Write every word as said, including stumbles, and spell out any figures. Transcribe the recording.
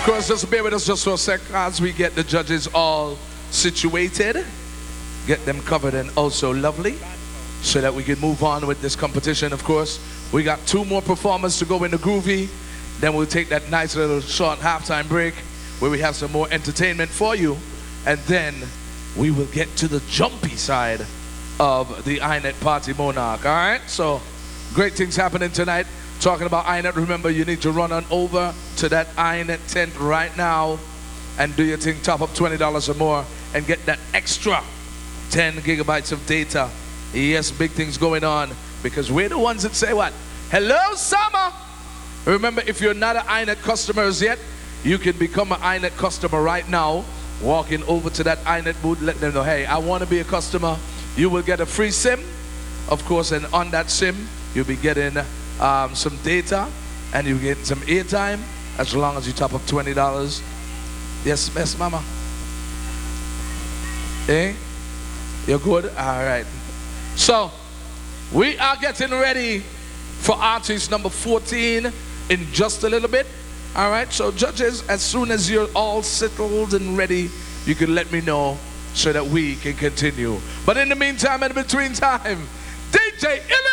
course, just bear with us just for a sec as we get the judges all situated, get them covered and also lovely, so that we can move on with this competition. Of course, we got two more performers to go in the groovy. Then we'll take that nice little short halftime break where we have some more entertainment for you. And then we will get to the jumpy side of the I net Party Monarch. All right, so great things happening tonight. Talking about I net, remember you need to run on over to that I net tent right now and do your thing, top up twenty dollars or more and get that extra ten gigabytes of data. Yes, big things going on because we're the ones that say what? Hello, summer! Remember, if you're not an I net customer yet, you can become an I net customer right now. Walking over to that I net booth, let them know, hey, I want to be a customer. You will get a free SIM, of course, and on that SIM, you'll be getting um, some data and you'll get some airtime as long as you top up twenty dollars. Yes, yes, mama. Eh? You're good? All right. So, we are getting ready for artist number fourteen in just a little bit. All right, so judges, as soon as you're all settled and ready, you can let me know so that we can continue. But in the meantime, in between time, D J